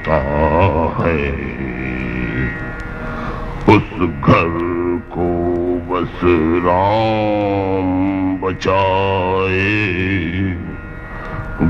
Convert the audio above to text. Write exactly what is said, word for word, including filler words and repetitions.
होता है। उस घर को बस राम बचाए।